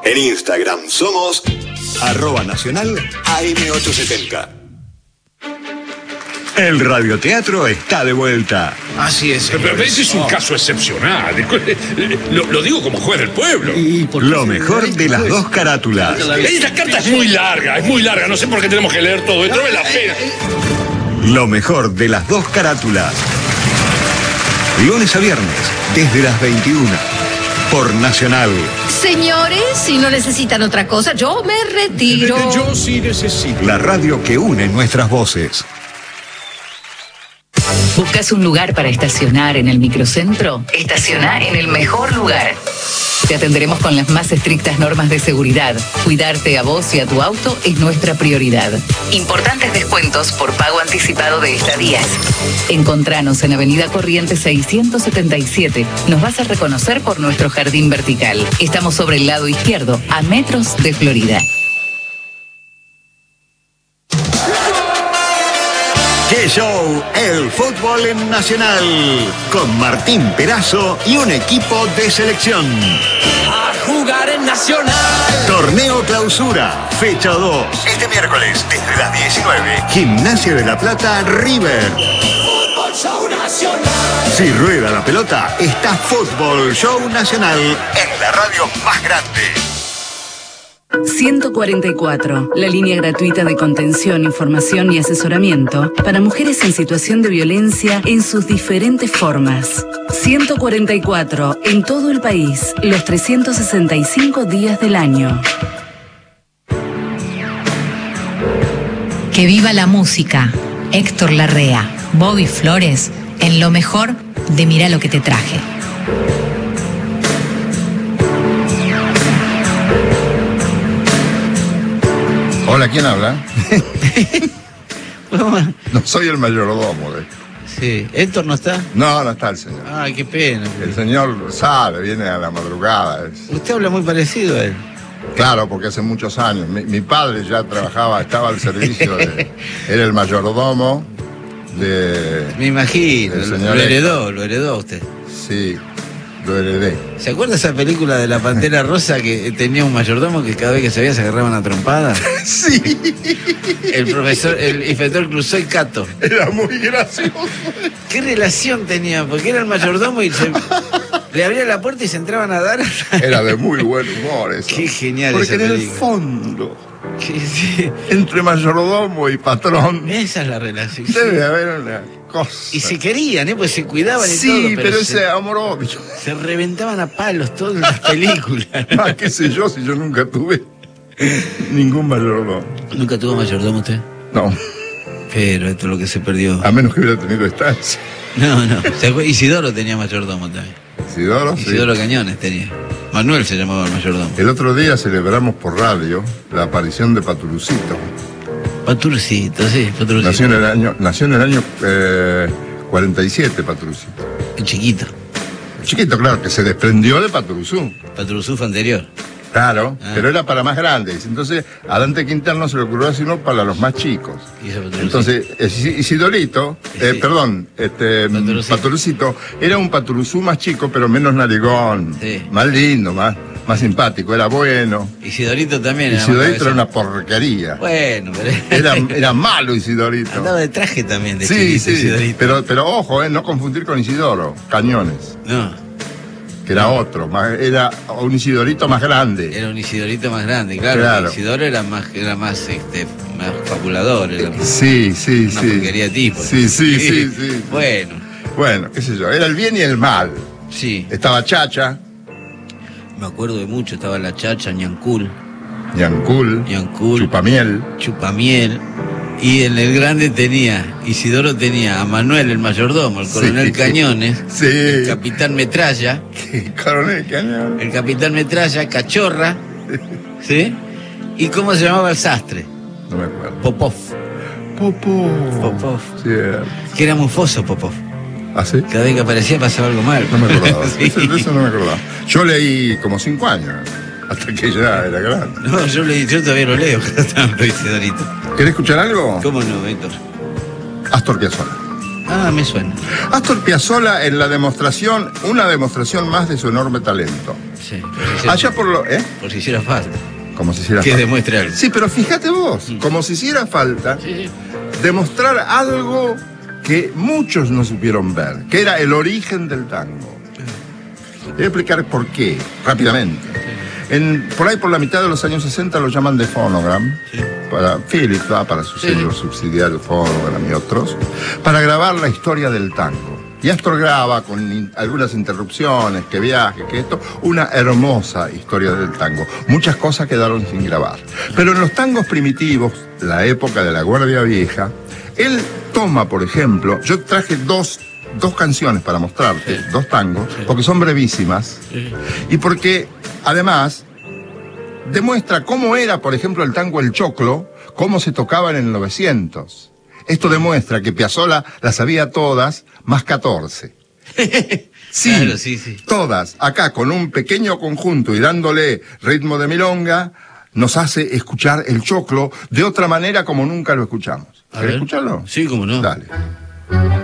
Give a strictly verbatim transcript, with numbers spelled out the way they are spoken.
En Instagram somos arroba nacional A M ochocientos setenta. El radioteatro está de vuelta. Así es. Pero ese es un caso excepcional. Lo, lo digo como juez del pueblo. Lo mejor de las dos carátulas. Esta carta es muy larga, es muy larga. No sé por qué tenemos que leer todo esto. No vale la pena. Lo mejor de las dos carátulas. Lunes a viernes, desde las veintiuna. Por Nacional. Señores, si no necesitan otra cosa, yo me retiro. Yo sí necesito. La radio que une nuestras voces. ¿Buscas un lugar para estacionar en el microcentro? Estaciona en el mejor lugar. Te atenderemos con las más estrictas normas de seguridad. Cuidarte a vos y a tu auto es nuestra prioridad. Importantes descuentos por pago anticipado de estadías. Encontranos en Avenida Corrientes seiscientos setenta y siete. Nos vas a reconocer por nuestro jardín vertical. Estamos sobre el lado izquierdo, a metros de Florida. ¡Qué show! El fútbol en Nacional. Con Martín Perazo y un equipo de selección. A jugar en Nacional. Torneo Clausura, fecha dos. Este miércoles, desde las diecinueve. Gimnasia de la Plata, River. Fútbol Show Nacional. Si rueda la pelota, está Fútbol Show Nacional en la radio más grande. ciento cuarenta y cuatro, la línea gratuita de contención, información y asesoramiento para mujeres en situación de violencia en sus diferentes formas. ciento cuarenta y cuatro, en todo el país, los trescientos sesenta y cinco días del año. Que viva la música. Héctor Larrea, Bobby Flores, en lo mejor de Mirá lo que te traje. Hola, ¿quién habla? No soy el mayordomo. De... Sí. ¿Héctor no está? No, no está el señor. Ay, qué pena. El señor sabe, viene a la madrugada. Es... Usted habla muy parecido a él. Claro, porque hace muchos años. Mi, mi padre ya trabajaba, estaba al servicio de... Era el mayordomo de... Me imagino, del lo, señor lo heredó, Héctor. lo heredó usted. Sí, lo heredé. ¿Se acuerda esa película de la Pantera Rosa que tenía un mayordomo que cada vez que se veía se agarraba una trompada? Sí. El profesor, el inspector Clouseau y Cato. Era muy gracioso. ¿Qué relación tenía? Porque era el mayordomo y se... le abría la puerta y se entraban a dar. Era de muy buen humor eso. Qué genial. Porque esa en el película. fondo, ¿Qué, sí. entre mayordomo y patrón, Esa es la relación. debe sí. haber una cosa. Y se querían, ¿eh? Pues se cuidaban y Sí, todo. pero, pero se, ese amor obvio. se reventaban a palos todas las películas. Ah, qué sé yo, si yo nunca tuve ningún mayordomo. ¿Nunca tuvo mayordomo usted? No, Pero esto es lo que se perdió. a menos que hubiera tenido estancia. No, no. ¿Se acuerda? Isidoro tenía mayordomo también. Isidoro, sí. Isidoro Cañones tenía. Manuel se llamaba el mayordomo. El otro día celebramos por radio la aparición de Paturucito. Paturcito, sí, Paturcito. Nació en el año, nació en el año eh, cuarenta y siete, Paturucito. El chiquito. Chiquito, claro, que se desprendió de Paturuzú. Paturuzú fue anterior. Claro, Ah. pero era para más grandes. Entonces, a Dante Quintana se le ocurrió sino para los más chicos. Y ese Paturuzú. Entonces, Isi- Isidorito, eh, Sí. perdón, este, Paturucito. Paturucito, era un Paturuzú más chico, pero menos narigón. Sí. Más lindo, más, más simpático, era bueno. Isidorito también era. Isidorito más era una cabezón. porquería. Bueno, pero. Era, era malo Isidorito. Andaba de traje también de Sí, chiquito, sí, Isidorito. pero, pero ojo, eh, no confundir con Isidoro, Cañones, No, que era otro, más, era un Isidorito más grande. era un Isidorito más grande, claro. Claro. Isidoro era más, era más, este, más fabulador. Era más- Sí, sí, una sí. porquería de tipo. Sí, sí, sí, sí. Bueno, Bueno, qué sé yo, era el bien y el mal. sí. Estaba Chacha, Me acuerdo de mucho, estaba la Chacha, Ñancul, Yancul, Ñancul, Chupamiel. Chupamiel. Y en el grande tenía, Isidoro tenía a Manuel, el mayordomo, el coronel Sí. Cañones, Sí. el capitán Metralla, Coronel Cañón. el capitán Metralla, Cachorra, ¿sí? ¿Y cómo se llamaba el sastre? No me acuerdo. Popov. Popó. Popov. Sí, era. Que era mufoso Popov. ¿Ah, sí? Cada vez que aparecía pasaba algo mal. No me acordaba. Sí. Eso, de eso no me acordaba. Yo leí como cinco años, hasta que ya era grande. No, yo, leí, yo todavía lo leo, pero tanto Isidorito. ¿Querés escuchar algo? ¿Cómo no, Héctor? Astor Piazzolla. Ah, me suena. Astor Piazzolla en la demostración, una demostración más de su enorme talento. Sí. Por si hiciera, Allá por lo... ¿eh? por si hiciera falta. Como si hiciera Que falta. demuestre algo. Sí, pero fíjate vos, Mm. como si hiciera falta Sí, sí. demostrar algo que muchos no supieron ver, que era el origen del tango. Voy a explicar por qué, rápidamente. En, por ahí por la mitad de los años sesenta lo llaman de Phonogram, Sí. para Philips, ¿va? Para sus Sí. sellos subsidiarios Phonogram y otros, para grabar la historia del tango. Y Astor graba con in- algunas interrupciones, que viaje, que esto, una hermosa historia del tango. Muchas cosas quedaron sin grabar. Pero en los tangos primitivos, la época de la Guardia Vieja, él toma, por ejemplo, yo traje dos, dos canciones para mostrarte, Sí. dos tangos, Sí. porque son brevísimas, Sí. y porque, además, demuestra cómo era, por ejemplo, el tango El Choclo, cómo se tocaba en el novecientos. Esto demuestra que Piazzolla las sabía todas, más catorce. Sí, Claro, sí, sí. todas, acá con un pequeño conjunto y dándole ritmo de milonga, nos hace escuchar el choclo de otra manera como nunca lo escuchamos. A ¿Querés ver. escucharlo? Sí, cómo no. Dale.